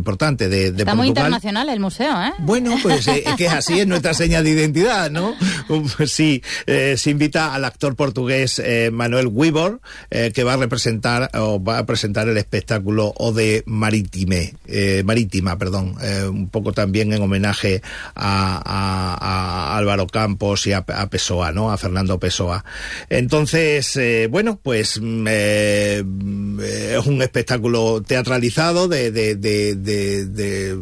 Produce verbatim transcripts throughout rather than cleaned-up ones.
importante de, de Está Portugal. muy internacional el museo, ¿eh? Bueno, pues eh, es que así es nuestra seña de identidad, ¿no? Pues sí, eh, se invita al actor portugués eh, Manuel Weber, eh, que va a representar o va a presentar el espectáculo Ode Marítime, eh, Marítima, perdón, eh, un poco también en homenaje a, a, a Álvaro Campos y a, a Pessoa, ¿no? A Fernando Pessoa. Entonces, eh, bueno, pues eh, es un espectáculo teatralizado de de de de, de,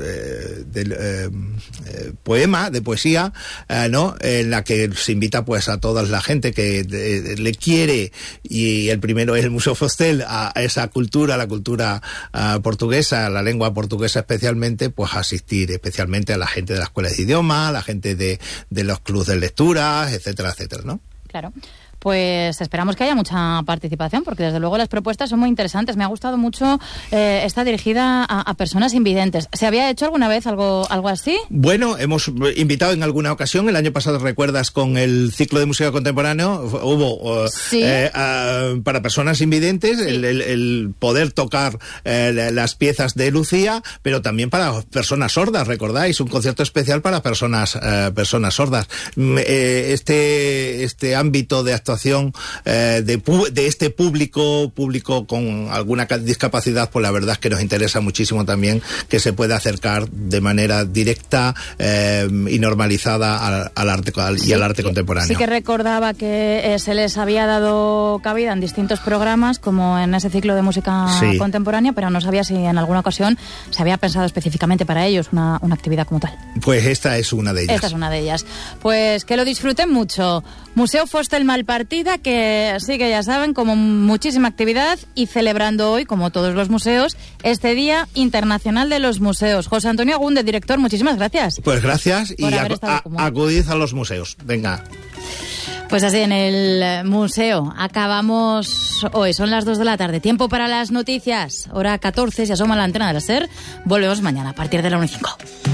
de, de, de eh, poema, de poesía, eh, ¿no? En la que se invita pues a toda la gente que de, le quiere, y el primero es el Museo Fostel, a esa cultura, la cultura uh, portuguesa, la lengua portuguesa especialmente, pues a asistir especialmente a la gente de las escuelas de idioma, a la gente de, de los clubes de lectura, etcétera, etcétera, ¿no? Claro. Pues esperamos que haya mucha participación, porque desde luego las propuestas son muy interesantes. Me ha gustado mucho, eh, está dirigida a, a personas invidentes. ¿Se había hecho alguna vez algo algo así? Bueno, hemos invitado en alguna ocasión, el año pasado, ¿recuerdas? Con el ciclo de música contemporáneo, hubo uh, ¿Sí? eh, uh, para personas invidentes, sí. el, el, el poder tocar eh, las piezas de Lucía, pero también para personas sordas, ¿recordáis? Un concierto especial para personas uh, personas sordas. Eh, este, este ámbito de actuación Eh, de, de este público público con alguna discapacidad, pues la verdad es que nos interesa muchísimo también que se pueda acercar de manera directa eh, y normalizada al, al arte al, sí, y al arte contemporáneo. Sí que recordaba que eh, se les había dado cabida en distintos programas, como en ese ciclo de música sí. contemporánea, pero no sabía si en alguna ocasión se había pensado específicamente para ellos una, una actividad como tal. Pues esta es una de ellas. Esta es una de ellas. Pues que lo disfruten mucho. Museo Fostel Malpartida, que sí que ya saben, como muchísima actividad, y celebrando hoy, como todos los museos, este Día Internacional de los Museos. José Antonio Agúndez, director, muchísimas gracias. Pues gracias, y ac a acudid a los museos. Venga. Pues así, en el museo acabamos hoy, son las dos de la tarde. Tiempo para las noticias, hora catorce, se asoma la antena de la SER. Volvemos mañana a partir de la una y cinco.